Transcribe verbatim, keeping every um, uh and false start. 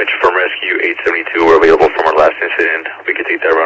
dispatch from Rescue eight seventy-two. We're available from our last incident. We can take that run.